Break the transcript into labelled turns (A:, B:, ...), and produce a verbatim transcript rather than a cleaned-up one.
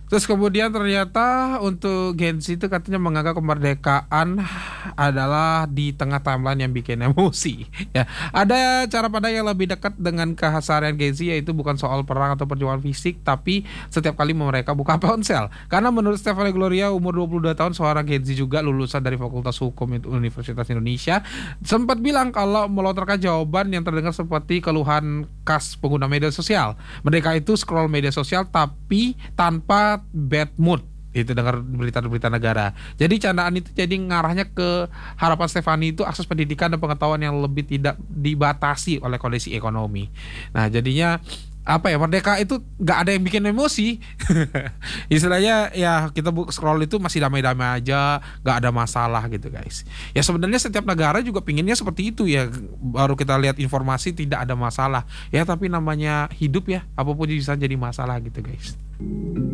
A: Terus kemudian ternyata untuk Gen Z itu katanya menganggap kemerdekaan adalah di tengah timeline yang bikin emosi. Ya, ada cara pandang yang lebih dekat dengan keseharian Gen Z, yaitu bukan soal perang atau perjuangan fisik, tapi setiap kali mereka buka ponsel. Karena menurut Stephanie Gloria, umur dua puluh dua tahun, seorang Gen Z juga lulusan dari Fakultas Hukum Universitas Indonesia, sempat bilang kalau melontarkan jawaban yang terdengar seperti keluhan khas pengguna media sosial. Mereka itu scroll media sosial tapi tanpa bad mood, itu dengar berita-berita negara. Jadi candaan itu jadi ngarahnya ke harapan Stefani itu akses pendidikan dan pengetahuan yang lebih tidak dibatasi oleh kondisi ekonomi. Nah jadinya apa ya, merdeka itu nggak ada yang bikin emosi. Istilahnya ya kita bu- scroll itu masih damai-damai aja, nggak ada masalah gitu guys. Ya sebenarnya setiap negara juga pinginnya seperti itu ya, baru kita lihat informasi tidak ada masalah ya, tapi namanya hidup ya, apapun bisa jadi masalah gitu guys.